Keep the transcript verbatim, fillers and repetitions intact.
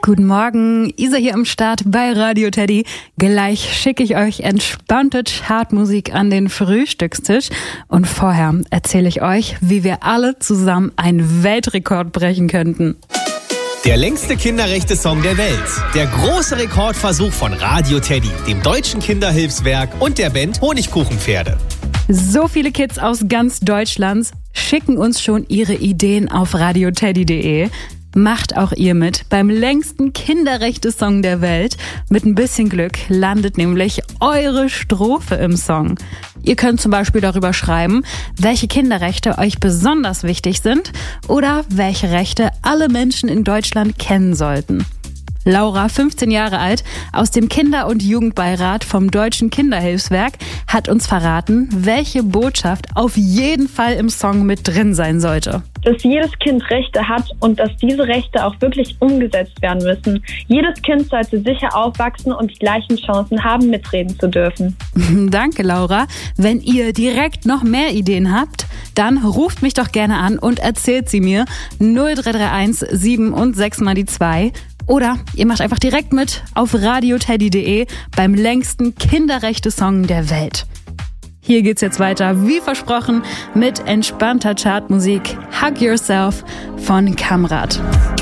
Guten Morgen, Isa hier am Start bei Radio Teddy. Gleich schicke ich euch entspannte Chartmusik an den Frühstückstisch. Und vorher erzähle ich euch, wie wir alle zusammen einen Weltrekord brechen könnten. Der längste Kinderrechte-Song der Welt. Der große Rekordversuch von Radio Teddy, dem Deutschen Kinderhilfswerk und der Band Honigkuchenpferde. So viele Kids aus ganz Deutschland schicken uns schon ihre Ideen auf radioteddy punkt de. Macht auch ihr mit beim längsten Kinderrechte-Song der Welt. Mit ein bisschen Glück landet nämlich eure Strophe im Song. Ihr könnt zum Beispiel darüber schreiben, welche Kinderrechte euch besonders wichtig sind oder welche Rechte alle Menschen in Deutschland kennen sollten. Laura, fünfzehn Jahre alt, aus dem Kinder- und Jugendbeirat vom Deutschen Kinderhilfswerk, hat uns verraten, welche Botschaft auf jeden Fall im Song mit drin sein sollte. Dass jedes Kind Rechte hat und dass diese Rechte auch wirklich umgesetzt werden müssen. Jedes Kind sollte sicher aufwachsen und die gleichen Chancen haben, mitreden zu dürfen. Danke, Laura. Wenn ihr direkt noch mehr Ideen habt, dann ruft mich doch gerne an und erzählt sie mir. null drei drei eins sieben und sechs mal die zwei. Oder ihr macht einfach direkt mit auf radioteddy punkt de beim längsten Kinderrechte-Song der Welt. Hier geht's jetzt weiter, wie versprochen, mit entspannter Chartmusik Hug Yourself von Kamrat.